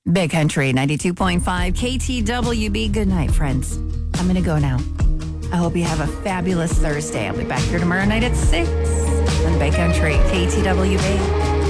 Big Country 92.5 KTWB. Good night, friends. I'm going to go now. I hope you have a fabulous Thursday. I'll be back here tomorrow night at 6 on Big Country KTWB.